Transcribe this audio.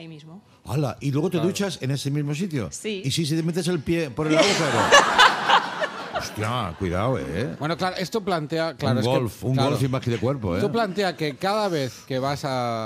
ahí mismo. ¡Hala! ¿Y luego te duchas en ese mismo sitio? Sí. ¿Y si te metes el pie por el agujero? Hostia, cuidado, ¿eh? Bueno, claro, esto plantea... Claro, un golf y más que de cuerpo, ¿eh? Esto plantea que cada vez que vas a